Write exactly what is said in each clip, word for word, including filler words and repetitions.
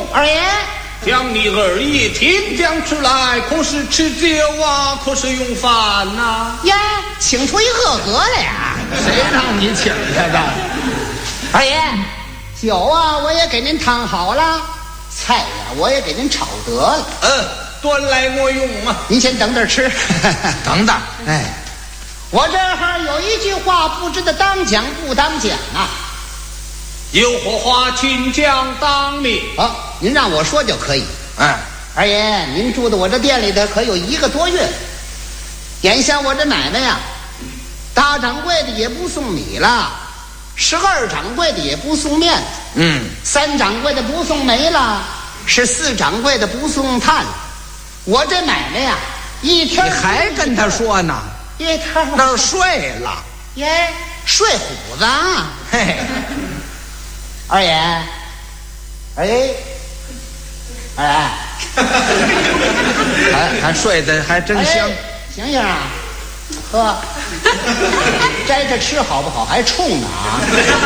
二爷， 将你二爷天降出来，可是吃酒啊，可是用饭呐、啊。 呀，请出一个格来呀！ 谁让你请他的？ 二爷，酒啊，我也给您烫好了，菜呀、啊，我也给您炒得了。 嗯，端来我用嘛。 您先等等吃。 等等， 哎，我这儿有一句话，不知道当讲不当讲啊。 有何话请讲当面。 好、哦，您让我说就可以。 哎， 二爷，您住在我这店里头可有一个多月，眼下我这买卖呀，大掌柜的也不送米了，十二掌柜的也不送面， 嗯， 三掌柜的不送煤了，十四掌柜的不送炭了。我这买卖呀，一天你还跟他说呢？ 一天那儿睡了， 耶，睡虎子啊！ 嘿， 二爷，二爷，二爷， 还还睡得还真香。 哎、醒醒啊！呵，摘着吃好不好？还冲呢啊！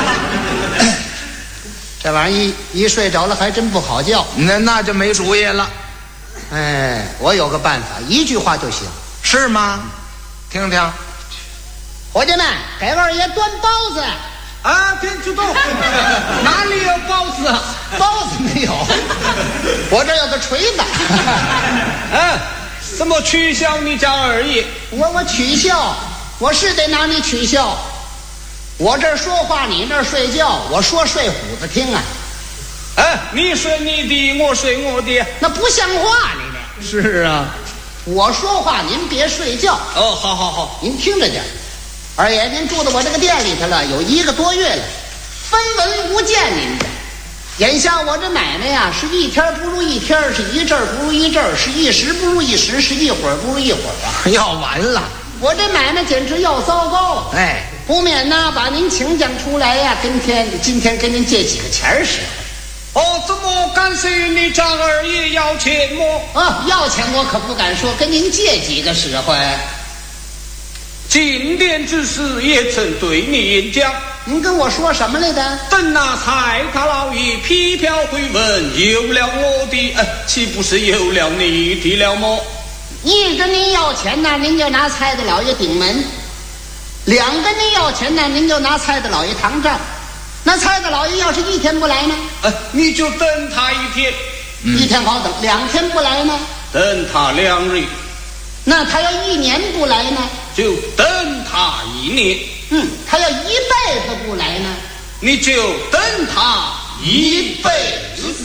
这玩意一一睡着了还真不好觉。 那那就没主意了。 哎，我有个办法，一句话就行。 是吗？听听。 伙计们，给二爷端包子。 啊，店主动，哪里有包子啊？ 包子没有，我这有个锤子。 嗯，怎么取笑你家二爷？ 我我取笑，我是得拿你取笑。我这儿说话，你那儿睡觉，我说睡虎子听啊。 哎，你睡你的，我睡我的， 那不像话，你这。 是啊， 我说话您别睡觉。 哦，好好好， 您听着点。二爷，您住到我这个店里头了，有一个多月了，分文不见您的。眼下我这买卖呀，是一天不如一天，是一阵不如一阵，是一时不如一时，是一会儿不如一会儿啊！ 要完了。 我这买卖简直要糟糕。 哎， 不免呢，把您请讲出来呀，跟天今天跟您借几个钱儿使。 哦，怎么干脆你家二爷要钱么？ 啊，要钱我可不敢说，跟您借几个使唤。 进店之时也曾对你演讲， 您跟我说什么来的？ 等那蔡大老爷批票回文，有了我的，呃，岂不是有了你的了么？ 一跟您要钱呢，您就拿蔡大老爷顶门；两跟您要钱呢，您就拿蔡大老爷扛账。那蔡大老爷要是一天不来呢？ 呃，你就等他一天， 嗯、一天好等；两天不来呢？ 等他两日。 那他要一年不来呢？ 就等他一年。 嗯，他要一辈子不来呢？ 你就等他一辈子。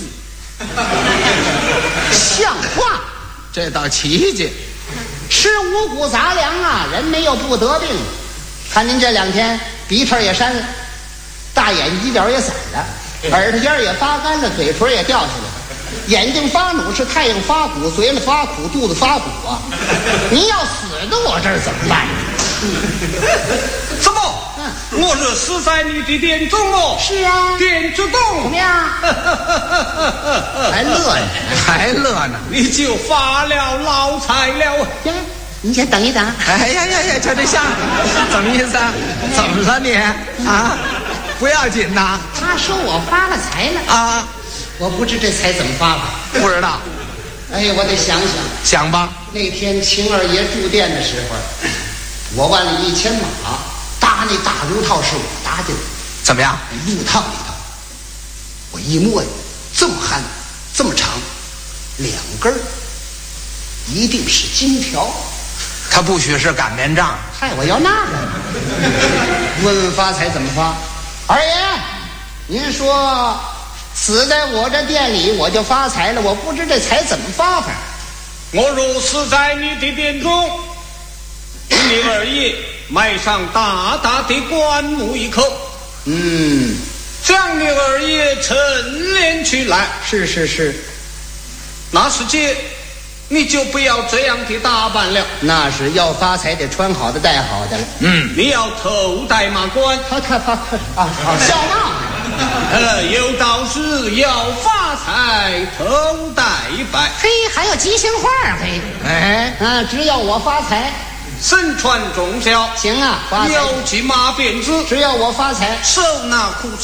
像话？ 这倒奇迹。 吃五谷杂粮啊，人没有不得病。看您这两天鼻涕也扇了，大眼犄角也散了，耳朵尖也发干了，嘴唇也掉下来了。眼睛发努是太阳发苦，嘴里发苦，肚子发苦啊！您要死的我这儿怎么办？ 怎么？嗯、我是死在你的店中哦。 是啊， 店主动怎么样？还乐呢？ 还乐呢？ 你就发了老财了。 呀，你先等一等。 哎呀呀呀，瞧这相，怎么意思啊？怎么了你啊？不要紧呐。 他说我发了财了啊。 我不知这财怎么发法， 不知道。 哎，我得想想。 想吧。 那天秦二爷住店的时候，我万里一千马搭那大炉套是我搭的。 怎么样？ 木套里头，我一摸呀，这么憨，这么长，两根儿，一定是金条。 他不许是擀面杖。 嗨，我要那个。问问发财怎么发？二爷，您说。死在我这店里，我就发财了。我不知这财怎么发法。 我若死在你的店中，你二爷埋上大大的棺木一口， 嗯， 将你二爷陈列起来。 是是是， 那时间你就不要这样的打扮了。 那是要发财得穿好的戴好的了。 嗯， 你要头戴马冠， 他他他啊啊，笑帽。 呃，有道是要发财头戴白。 嘿，还有吉祥话嘿。 哎啊，只要我发财， 身穿重孝， 行啊，发财有骑马鞭子， 只要我发财， 手拿苦